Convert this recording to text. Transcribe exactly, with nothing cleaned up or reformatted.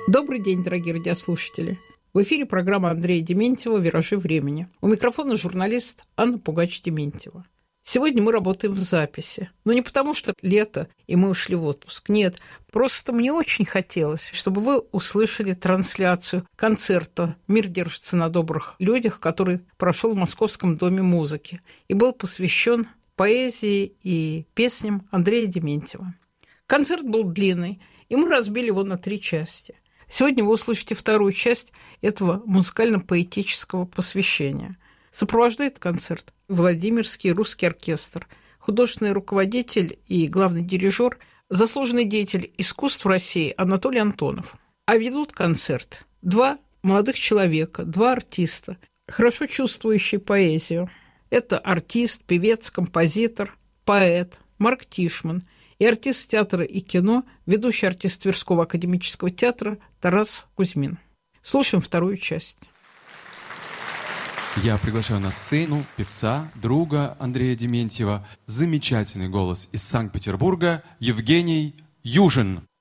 Добрый день, дорогие радиослушатели. В эфире программа Андрея Дементьева «Виражи времени». У микрофона журналист Анна Пугач-Дементьева. Сегодня мы работаем в записи. Но не потому, что лето, и мы ушли в отпуск. Нет, просто мне очень хотелось, чтобы вы услышали трансляцию концерта «Мир держится на добрых людях», который прошел в Московском доме музыки и был посвящен поэзии и песням Андрея Дементьева. Концерт был длинный, и мы разбили его на три части. Сегодня вы услышите вторую часть этого музыкально-поэтического посвящения. Сопровождает концерт Владимирский русский оркестр, художественный руководитель и главный дирижер, заслуженный деятель искусств России Анатолий Антонов. А ведут концерт два молодых человека, два артиста, хорошо чувствующие поэзию. Это артист, певец, композитор, поэт Марк Тишман и артист театра и кино, ведущий артист Тверского академического театра Тарас Кузьмин. Слушаем вторую часть. Я приглашаю на сцену певца, друга Андрея Дементьева, замечательный голос из Санкт-Петербурга Евгений Южин.